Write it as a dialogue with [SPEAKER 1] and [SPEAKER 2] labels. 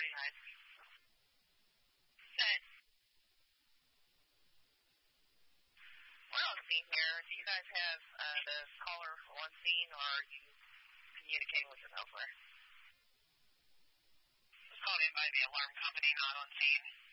[SPEAKER 1] 49. Good. We're on scene here. Do you guys have the caller on scene, or are you communicating with them elsewhere? It's called in by the alarm company, not on scene.